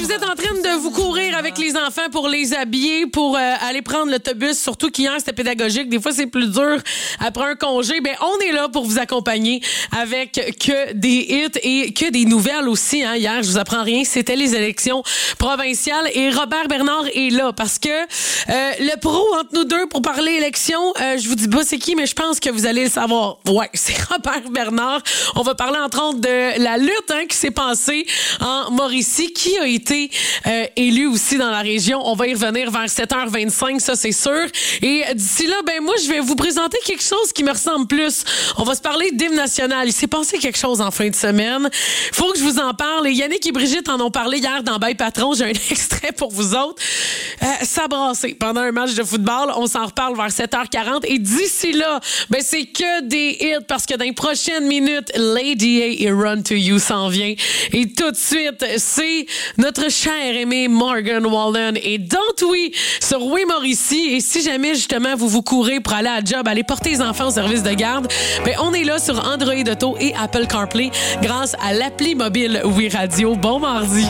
vous êtes en train de vous courir avec les enfants pour les habiller, pour aller prendre l'autobus, surtout qu'hier, c'était pédagogique. Des fois, c'est plus dur après un congé. Ben, on est là pour vous accompagner avec que des hits et que des nouvelles aussi. Hein. Hier, je vous apprends rien, c'était les élections provinciales et Robert Bernard est là parce que le pro entre nous deux pour parler élection, je vous dis pas c'est qui, mais je pense que vous allez le savoir. Ouais, c'est Robert Bernard. On va parler entre autres de la lutte qui s'est passée en Mauricie, qui a été élu aussi dans la région. On va y revenir vers 7h25, ça c'est sûr. Et d'ici là, ben moi, je vais vous présenter quelque chose qui me ressemble plus. On va se parler d'hymne national. Il s'est passé quelque chose en fin de semaine. Faut que je vous en parle. Et Yannick et Brigitte en ont parlé hier dans Bail Patron. J'ai un extrait pour vous autres. Ça brassait pendant un match de football. On s'en reparle vers 7h40. Et d'ici là, ben c'est que des hits parce que dans les prochaines minutes, Lady A et Run to You s'en vient. Et tout de suite, c'est notre cher aimé Morgan Wallen et Don't We sur Oui Mauricie. Et si jamais justement vous courez pour aller à la job, aller porter les enfants au service de garde, ben on est là sur Android Auto et Apple CarPlay grâce à l'appli mobile Oui Radio. Bon mardi.